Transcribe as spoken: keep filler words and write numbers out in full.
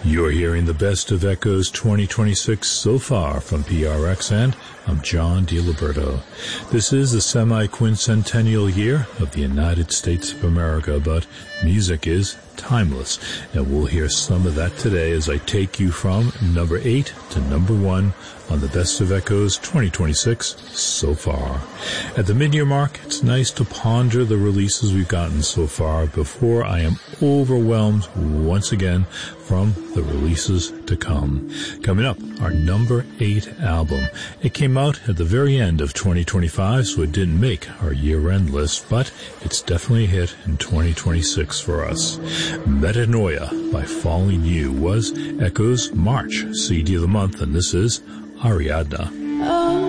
You're hearing the Best of Echoes twenty twenty-six so far from P R X, and I'm John DiLiberto. This is the semi-quincentennial year of the United States of America, but music is timeless, and we'll hear some of that today as I take you from number eight to number one on the Best of Echoes twenty twenty-six so far. At the mid-year mark, it's nice to ponder the releases we've gotten so far before I am overwhelmed once again from the releases to come. Coming up, our number eight album. It came out at the very end of twenty twenty-five, so it didn't make our year-end list, but it's definitely a hit in twenty twenty-six for us. Metanoia by Falling You was Echoes March C D of the month, and this is Ariadna.